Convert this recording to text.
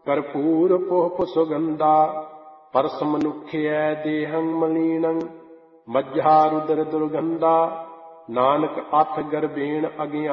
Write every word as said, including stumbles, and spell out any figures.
ਕਰਪੂਰ ਪੋਹਪ ਸੁਗੰਧਾ purse ਮਨੁਖਿਐ ਦੇਹੰ ਮਲੀਨੰ Majha Rudra ਦੁਰਗੰਧਾ Nanak ਅਥ ਗਰਬੇਣ ਅਗਿਆਨ